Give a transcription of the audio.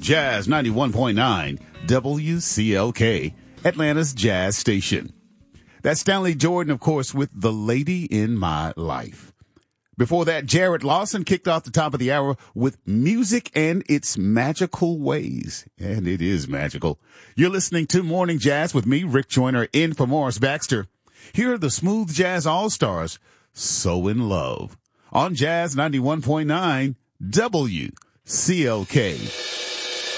Jazz 91.9 WCLK, Atlanta's Jazz Station. That's Stanley Jordan, of course, with The Lady in My Life. Before that, Jared Lawson kicked off the top of the hour with Music and Its Magical Ways. And it is magical. You're listening to Morning Jazz with me, Rick Joyner, in for Morris Baxter. Here are the Smooth Jazz All-Stars, So in Love, on Jazz 91.9 WCLK.